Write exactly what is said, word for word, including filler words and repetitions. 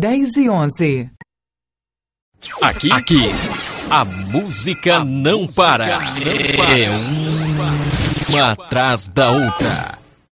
dez e onze. Aqui, aqui, a música, a não, música para. não para. É uma atrás da outra.